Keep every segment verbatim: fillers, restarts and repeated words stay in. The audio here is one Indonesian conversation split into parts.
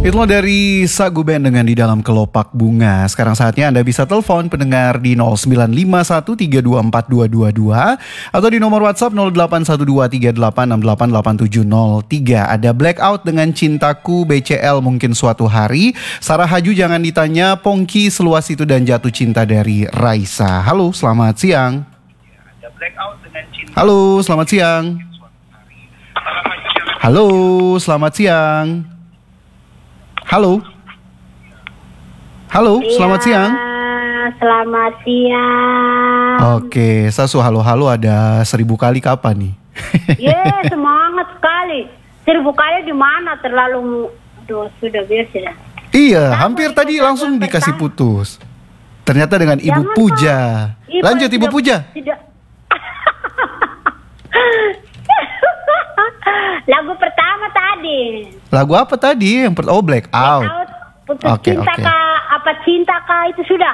Itulah dari Sagu Band dengan Di Dalam Kelopak Bunga. Sekarang saatnya Anda bisa telepon pendengar di nol sembilan lima satu tiga dua empat dua dua dua atau di nomor WhatsApp nol delapan satu dua tiga delapan enam delapan delapan tujuh nol tiga. Ada Blackout dengan Cintaku B C L Mungkin Suatu Hari. Sarah Haju Jangan Ditanya, Pongki Seluas Itu dan Jatuh Cinta dari Raisa. Halo, selamat siang. Halo, selamat siang. Halo, selamat siang. Halo. Halo, ya, selamat siang. Selamat siang. Oke, Sasu halo-halo ada seribu kali kapan nih? Ye, semangat sekali. Seribu kali di mana terlalu Duh, sudah biasa. Iya, hampir tadi langsung dikasih putus. Ternyata dengan Ibu Jangan, Puja. Ibu, Lanjut Ibu tidak, Puja. Tidak. Lagu pertama tadi. Lagu apa tadi? Yang per- oh, Blackout. Blackout. Putus Oke, cinta oke. kah? Apa cinta kah itu sudah?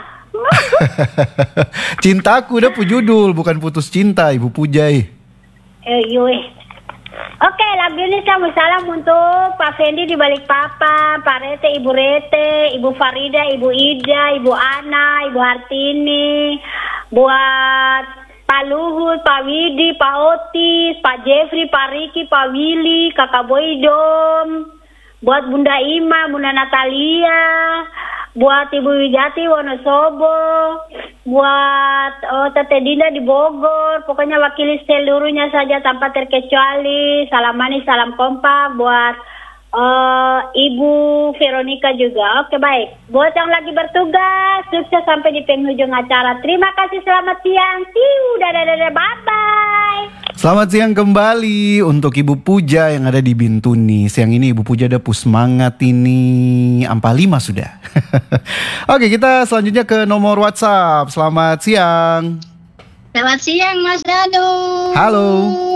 Cintaku udah judul, bukan putus cinta, Ibu Puja. Eh, yoi. Oke, lagu ini kami salam untuk Pak Fendi di Balikpapan, Pak Rete, Ibu Rete, Ibu Farida, Ibu Ida, Ibu Ana, Ibu Hartini, buat Pak Luhut, Pak Widi, Pak Otis, Pak Jeffrey, Pak Riki, Pak Willy, Kakak Boydom, buat Bunda Ima, Bunda Natalia, buat Ibu Wijati Wonosobo, buat oh, Tete Dinda di Bogor, pokoknya wakili seluruhnya saja tanpa terkecuali. Salam manis, salam kompak buat uh, Ibu Veronica juga. Oke, baik. Buat yang lagi bertugas, sukses sampai di penghujung acara. Terima kasih, selamat siang. Tiu, dadah, dadah, bye-bye. Selamat siang kembali untuk Ibu Puja yang ada di Bintuni. Siang ini Ibu Puja ada pusmangat ini Ampalima sudah. Oke, kita selanjutnya ke nomor WhatsApp. Selamat siang. Selamat siang Mas Danu. Halo.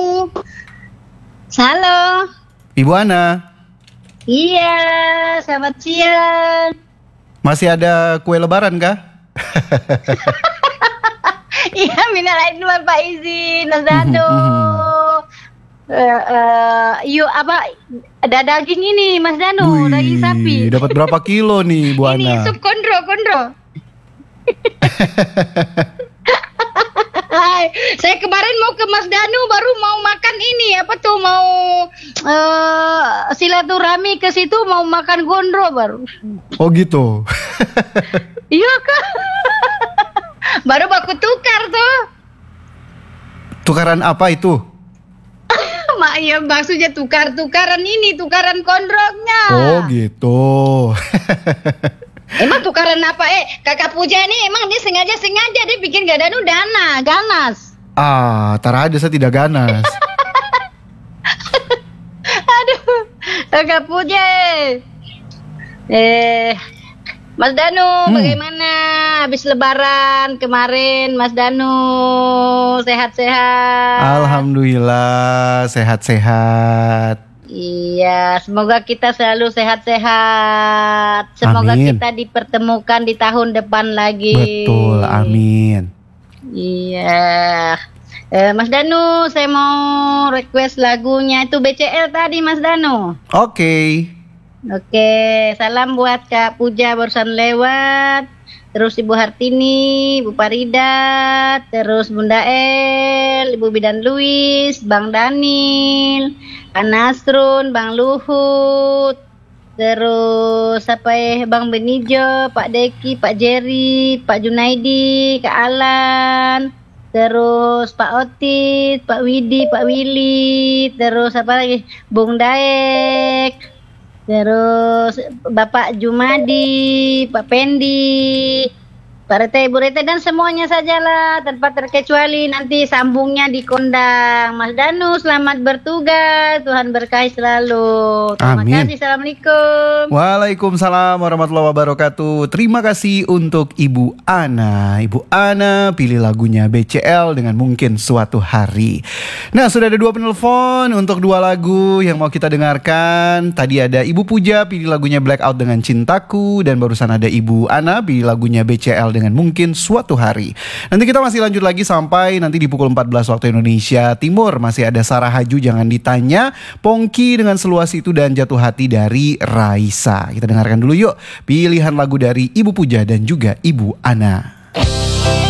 Halo. Ibu Ana. Iya, selamat siang. Masih ada kue lebaran kah? Iya, minal aidin wal faizin Mas Danu. Uh, uh, yuk apa ada daging ini Mas Danu. Wih, daging sapi. dapat berapa kilo nih Bu Ana? Ini sup kondro kondro. Hai, saya kemarin mau ke Mas Danu baru mau makan ini apa tuh mau uh, silaturahmi ke situ mau makan gondro baru. Oh gitu. Iya kan? Baru baku tukar tuh. Tukaran apa itu? Mak ya maksudnya tukar-tukaran ini, tukaran kondrongnya. Oh gitu. Emang tukaran apa? Eh, Kakak Puja ini emang dia sengaja-sengaja dia bikin gak danu dana, ganas. Ah, tar aja saya tidak ganas. Aduh, Kakak Puja. Eh, Mas Danu, Hmm. bagaimana habis lebaran kemarin Mas Danu? Sehat-sehat? Alhamdulillah sehat-sehat. Iya, semoga kita selalu sehat-sehat. Semoga Amin. kita dipertemukan di tahun depan lagi. Betul, amin. Iya. Eh, Mas Danu, saya mau request lagunya itu B C L tadi Mas Danu. Oke. Oke, salam buat Kak Puja barusan lewat. Terus Ibu Hartini, Ibu Parida, terus Bunda El, Ibu Bidan Luis, Bang Danil, Kak Nasrun, Bang Luhut, terus apa ya, Bang Benijo, Pak Deki, Pak Jerry, Pak Junaidi, Kak Alan, terus Pak Otit, Pak Widi, Pak Willy, terus apa lagi, Bung Daek, terus Bapak Jumadi, Pak Pendi, Pak Rete, Ibu Rete dan semuanya sajalah tanpa terkecuali. Nanti sambungnya di kondang. Mas Danu selamat bertugas, Tuhan berkahi selalu. Terima Amin. kasih, assalamualaikum. Waalaikumsalam warahmatullahi wabarakatuh. Terima kasih untuk Ibu Ana. Ibu Ana pilih lagunya B C L dengan Mungkin Suatu Hari. Nah, sudah ada dua penelpon untuk dua lagu yang mau kita dengarkan. Tadi ada Ibu Puja pilih lagunya Blackout dengan Cintaku, dan barusan ada Ibu Ana pilih lagunya B C L dengan dengan mungkin suatu hari. Nanti kita masih lanjut lagi sampai nanti di pukul empat belas waktu Indonesia Timur. Masih ada Sarah Haju Jangan Ditanya, Pongki dengan Seluas Itu, dan Jatuh Hati dari Raisa. Kita dengarkan dulu yuk pilihan lagu dari Ibu Puja dan juga Ibu Ana.